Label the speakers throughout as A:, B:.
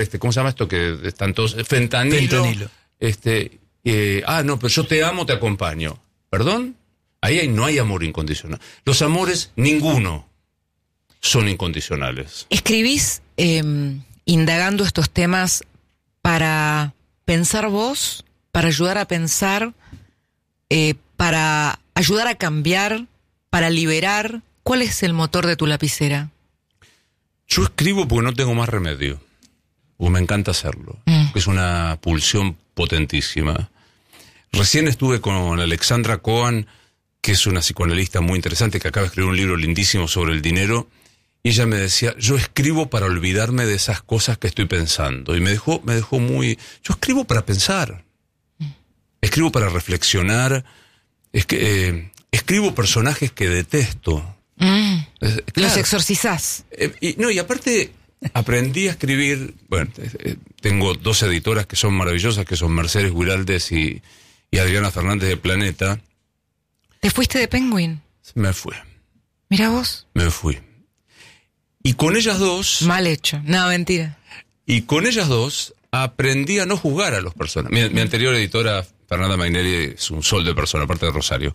A: ¿cómo se llama esto? Que están todos, fentanilo. No, pero yo te amo, te acompaño. ¿Perdón? Ahí no hay amor incondicional. Los amores, ninguno, son incondicionales.
B: ¿Escribís indagando estos temas para pensar vos, para ayudar a pensar, para ayudar a cambiar, para liberar? ¿Cuál es el motor de tu lapicera?
A: Yo escribo porque no tengo más remedio. Porque me encanta hacerlo. Es una pulsión potentísima. Recién estuve con Alexandra Cohen, que es una psicoanalista muy interesante, que acaba de escribir un libro lindísimo sobre el dinero, y ella me decía, yo escribo para olvidarme de esas cosas que estoy pensando. Y me dejó muy... Yo escribo para pensar. Escribo para reflexionar. Escribo personajes que detesto.
B: Claro. Los exorcizás.
A: Y aparte aprendí a escribir. Bueno, tengo 2 editoras que son maravillosas, que son Mercedes Guiraldes y Adriana Fernández de Planeta.
B: ¿Te fuiste de Penguin?
A: Me fui.
B: Mira vos.
A: Me fui. Y con ellas 2...
B: Mal hecho. No, mentira.
A: Y con ellas 2 aprendí a no juzgar a los personajes. Mi anterior editora, Fernanda Mainelli, es un sol de persona, aparte de Rosario.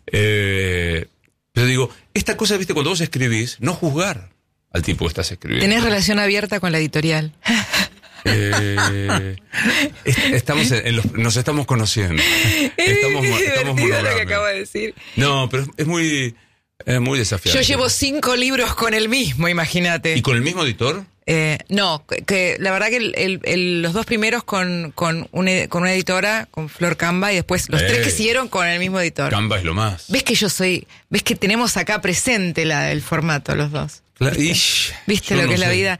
A: Pero digo, esta cosa, viste, cuando vos escribís, no juzgar al tipo que estás escribiendo.
B: ¿Tenés relación abierta con la editorial?
A: Nos estamos conociendo. Estamos
B: monográmicos. Lo que acabo de decir.
A: No, pero es muy desafiante.
B: Yo llevo 5 libros con el mismo, imagínate.
A: ¿Y con el mismo editor?
B: No, que la verdad que los 2 primeros con una editora, con Flor Camba, y después los 3 que siguieron con el mismo editor.
A: Camba es lo más.
B: ¿Ves que tenemos acá presente el formato, los 2? ¿Viste lo que es la vida?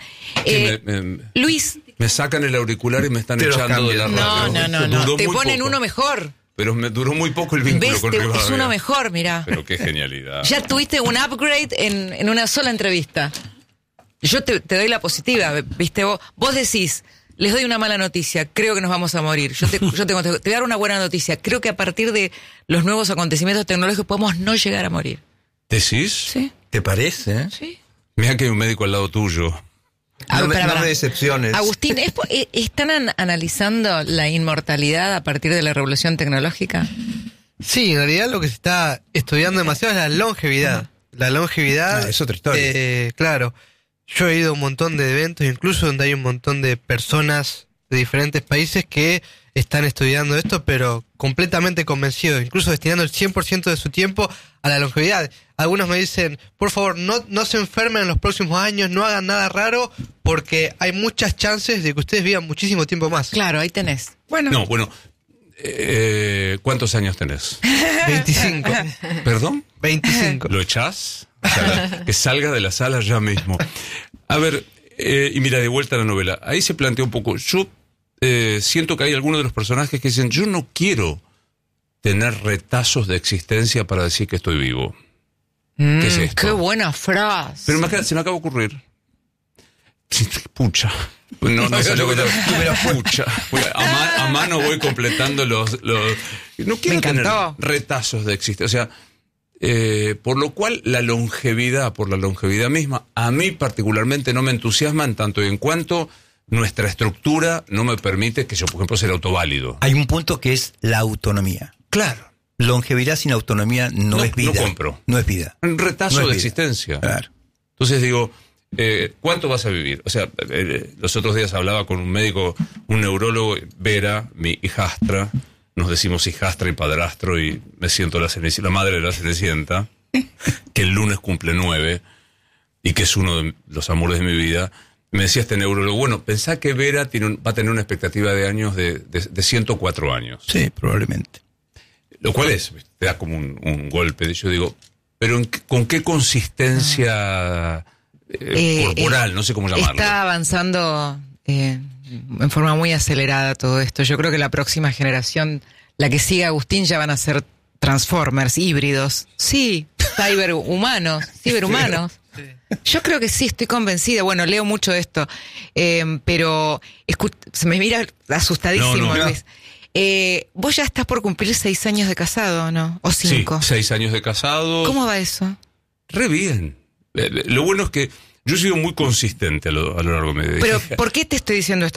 B: Luis.
A: Me sacan el auricular y me están echando de la radio.
B: No. Te ponen uno mejor.
A: Pero me duró muy poco el vínculo con Rivadavia.
B: Es uno mejor, mirá.
A: Pero qué genialidad.
B: Ya tuviste un upgrade en una sola entrevista. Yo te doy la positiva, ¿viste? Vos decís, les doy una mala noticia, creo que nos vamos a morir. Te voy a dar una buena noticia. Creo que a partir de los nuevos acontecimientos tecnológicos podemos no llegar a morir.
A: ¿Decís?
B: Sí.
C: ¿Te parece?
B: Sí.
A: Mira que hay un médico al lado tuyo.
C: No me decepciones.
B: Agustín, ¿están analizando la inmortalidad a partir de la revolución tecnológica?
D: Sí, en realidad lo que se está estudiando demasiado es la longevidad. La longevidad...
C: es otra historia.
D: Claro. Yo he ido a un montón de eventos, incluso donde hay un montón de personas de diferentes países que están estudiando esto, pero completamente convencidos, incluso destinando el 100% de su tiempo a la longevidad. Algunos me dicen, por favor, no se enfermen en los próximos años, no hagan nada raro, porque hay muchas chances de que ustedes vivan muchísimo tiempo más.
B: Claro, ahí tenés.
A: Bueno. ¿Cuántos años tenés?
D: 25.
A: ¿Perdón?
D: 25.
A: ¿Lo echás? O sea, que salga de la sala ya mismo. A ver, y mira, de vuelta a la novela. Ahí se plantea un poco. Yo siento que hay algunos de los personajes que dicen, yo no quiero tener retazos de existencia para decir que estoy vivo. ¿Qué es esto?
B: ¡Qué buena frase!
A: Pero se me acaba de ocurrir. Pucha. No salió con pucha. A mano voy completando los... No quiero tener retazos de existencia. O sea, por lo cual por la longevidad misma, a mí particularmente no me entusiasma en tanto y en cuanto nuestra estructura no me permite que yo, por ejemplo, sea autoválido.
C: Hay un punto que es la autonomía.
A: Claro.
C: Longevidad sin autonomía no es vida.
A: No compro.
C: No es vida.
A: Un retazo de existencia.
C: Claro.
A: Entonces digo, ¿cuánto vas a vivir? O sea, los otros días hablaba con un médico, un neurólogo, Vera, mi hijastra. Nos decimos hijastra y padrastro y me siento la madre de la Cenicienta, que el lunes cumple 9 y que es uno de los amores de mi vida. Me decía este neurólogo, bueno, pensá que Vera va a tener una expectativa de años de 104 años.
C: Sí, probablemente.
A: Lo cual te da como un golpe. Yo digo, pero ¿con qué consistencia corporal? No sé cómo llamarlo.
B: Está avanzando en forma muy acelerada todo esto. Yo creo que la próxima generación, la que siga Agustín, ya van a ser Transformers, híbridos. Sí, ciberhumanos. Sí. Yo creo que sí, estoy convencida. Bueno, leo mucho de esto, pero se me mira asustadísimo,
A: No.
B: Luis. Vos ya estás por cumplir 6 años de casado, ¿no? ¿O 5?
A: Sí, 6 años de casado.
B: ¿Cómo va eso?
A: Re bien. Lo bueno es que Yo he sido muy consistente a lo largo de mi vida.
B: Pero, ¿por qué te estoy diciendo esto?